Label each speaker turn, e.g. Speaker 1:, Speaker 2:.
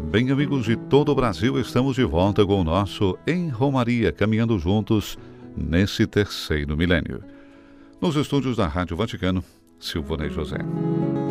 Speaker 1: Bem, amigos de todo o Brasil, estamos de volta com o nosso Em Romaria, caminhando juntos nesse terceiro milênio. Nos estúdios da Rádio Vaticano, Silvonei José.